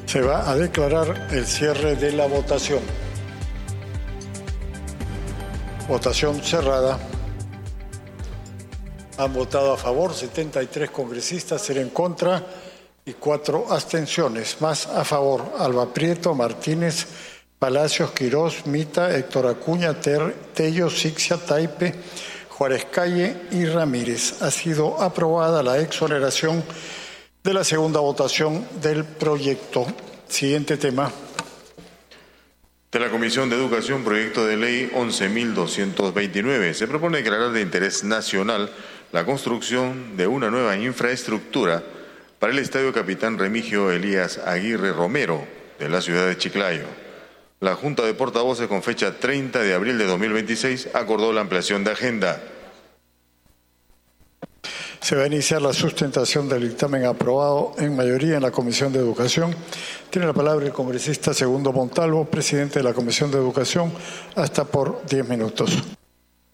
Se va a declarar el cierre de la votación. Votación cerrada. Han votado a favor 73 congresistas, 0 en contra y 4 abstenciones. Más a favor: Alba Prieto, Martínez, Palacios, Quirós, Mita, Héctor Acuña, Tello, Sixia, Taipe, Juárez Calle y Ramírez. Ha sido aprobada la exoneración de la segunda votación del proyecto. Siguiente tema. De la Comisión de Educación, proyecto de ley 11.229. Se propone declarar de interés nacional la construcción de una nueva infraestructura para el Estadio Capitán Remigio Elías Aguirre Romero de la ciudad de Chiclayo. La Junta de Portavoces, con fecha 30 de abril de 2026, acordó la ampliación de agenda. Se va a iniciar la sustentación del dictamen aprobado en mayoría en la Comisión de Educación. Tiene la palabra el congresista Segundo Montalvo, presidente de la Comisión de Educación, hasta por 10 minutos.